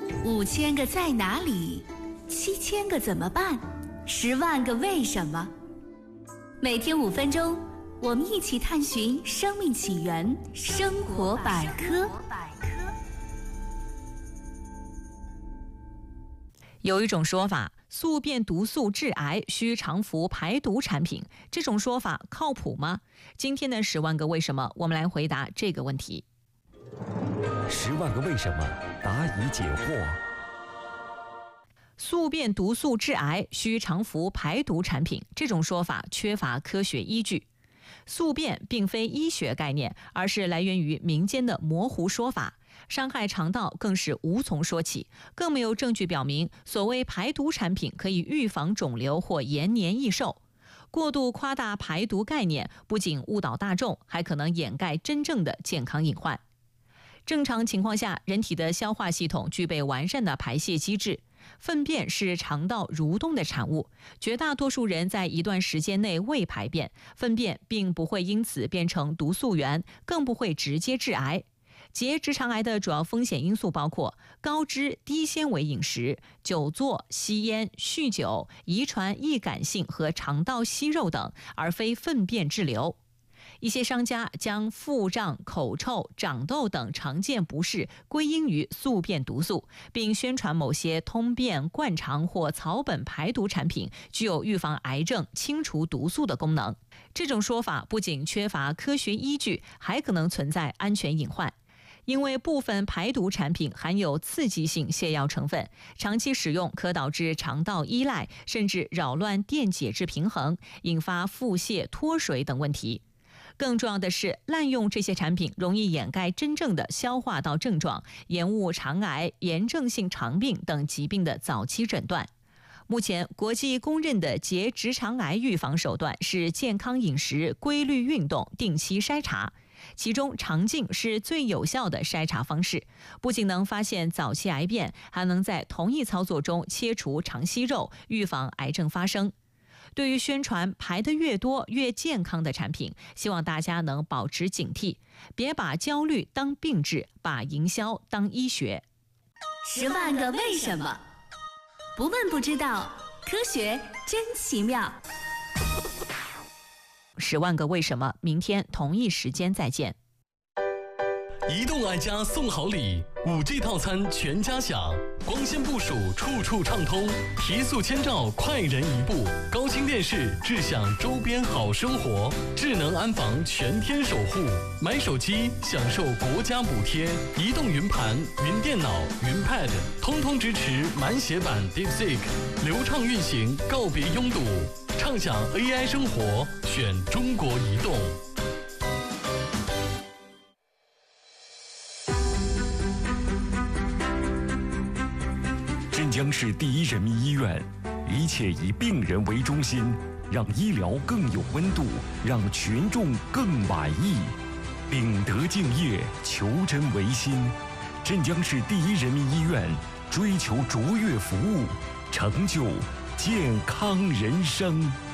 5000个在哪里，7000个怎么办，10万个为什么。每天5分钟，我们一起探寻生命起源，生活百科。 有一种说法，宿便毒素致癌需常服排毒产品，这种说法靠谱吗？今天的10万个为什么，我们来回答这个问题。 10万个为什么，答疑解惑。 宿便毒素致癌需常服排毒产品，这种说法缺乏科学依据。宿便并非医学概念，而是来源于民间的模糊说法，伤害肠道更是无从说起，更没有证据表明所谓排毒产品可以预防肿瘤或延年益寿。过度夸大排毒概念，不仅误导大众，还可能掩盖真正的健康隐患。正常情况下，人体的消化系统具备完善的排泄机制，粪便是肠道蠕动的产物，绝大多数人在一段时间内未排便，粪便并不会因此变成毒素源，更不会直接致癌。结直肠癌的主要风险因素包括高脂低纤维饮食、久坐、吸烟、酗酒、遗传易感性和肠道息肉等，而非粪便滞留。一些商家将腹胀、口臭、长痘等常见不适归因于宿便毒素，并宣传某些通便、灌肠或草本排毒产品具有预防癌症、清除毒素的功能。这种说法不仅缺乏科学依据，还可能存在安全隐患。因为部分排毒产品含有刺激性泻药成分，长期使用可导致肠道依赖，甚至扰乱电解质平衡，引发腹泻、脱水等问题。更重要的是，滥用这些产品容易掩盖真正的消化道症状，延误肠癌、炎症性肠病等疾病的早期诊断。目前国际公认的结直肠癌预防手段是健康饮食、规律运动、定期筛查，其中肠镜是最有效的筛查方式，不仅能发现早期癌变，还能在同一操作中切除肠息肉，预防癌症发生。对于宣传排得越多越健康的产品，希望大家能保持警惕，别把焦虑当病治，把营销当医学。 10万个为什么，不问不知道，科学真奇妙。 10万个为什么，明天同一时间再见。 移动爱家送好礼，5G 套餐全家享，光纤部署处处畅通，提速签照快人一步，高清电视智享周边好生活，智能安防全天守护，买手机享受国家补贴，移动云盘、云电脑、云 Pad 通通支持满血版 DeepSeek， 流畅运行，告别拥堵，畅享 AI 生活，选中国移动。 镇江市第一人民医院，一切以病人为中心，让医疗更有温度，让群众更满意。秉德敬业，求真为心。镇江市第一人民医院，追求卓越服务，成就健康人生。